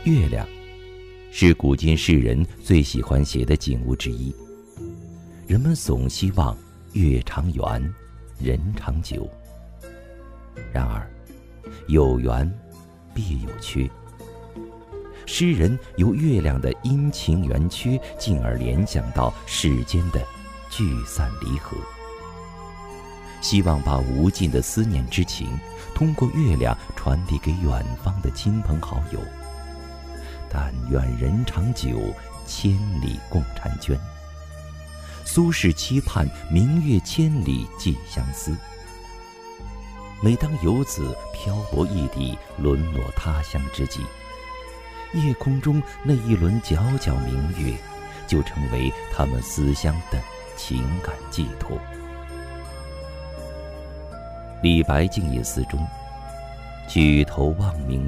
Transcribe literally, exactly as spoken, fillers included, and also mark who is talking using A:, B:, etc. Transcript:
A: 月亮是古今世人最喜欢写的景物之一，人们总希望月长圆，人长久。然而，有圆必有缺。诗人由月亮的阴晴圆缺，进而联想到世间的聚散离合，希望把无尽的思念之情通过月亮传递给远方的亲朋好友。但愿人长久，千里共婵娟。苏轼期盼明月千里寄相思。每当游子漂泊异地，沦落他乡之际，夜空中那一轮皎皎明月，就成为他们思乡的情感寄托。李白静夜思中，举头望明